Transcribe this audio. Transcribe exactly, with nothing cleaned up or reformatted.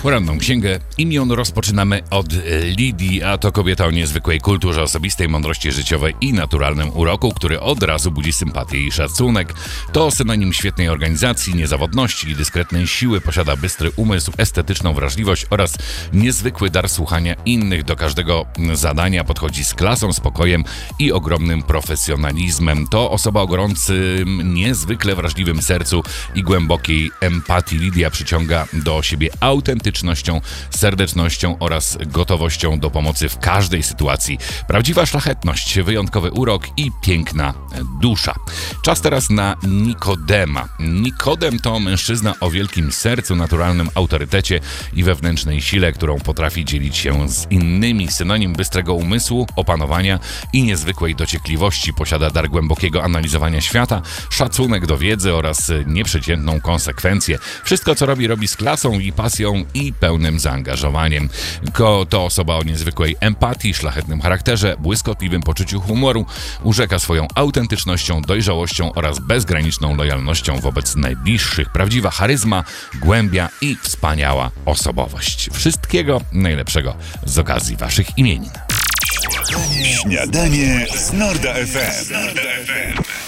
Poranną księgę imion rozpoczynamy od Lidii, a to kobieta o niezwykłej kulturze osobistej, mądrości życiowej i naturalnym uroku, który od razu budzi sympatię i szacunek. To synonim świetnej organizacji, niezawodności i dyskretnej siły, posiada bystry umysł, estetyczną wrażliwość oraz niezwykły dar słuchania innych. Do każdego zadania podchodzi z klasą, spokojem i ogromnym profesjonalizmem. To osoba o gorącym, niezwykle wrażliwym sercu i głębokiej empatii. Lidia przyciąga do siebie autentycznością, serdecznością oraz gotowością do pomocy w każdej sytuacji. Prawdziwa szlachetność, wyjątkowy urok i piękna dusza. Czas teraz na Nikodema. Nikodem to mężczyzna o wielkim sercu, naturalnym autorytecie i wewnętrznej sile, którą potrafi dzielić się z innymi. Synonim bystrego umysłu, opanowania i niezwykłej dociekliwości. Posiada dar głębokiego analizowania świata, szacunek do wiedzy oraz nieprzeciętną konsekwencję. Wszystko, co robi, robi z klasą i pasją i pełnym zaangażowaniem. Ko to osoba o niezwykłej empatii, szlachetnym charakterze, błyskotliwym poczuciu humoru, urzeka swoją autentycznością, dojrzałością oraz bezgraniczną lojalnością wobec najbliższych. Prawdziwa charyzma, głębia i wspaniała osobowość. Wszystkiego najlepszego z okazji waszych imienin. Śniadanie z Norda F M.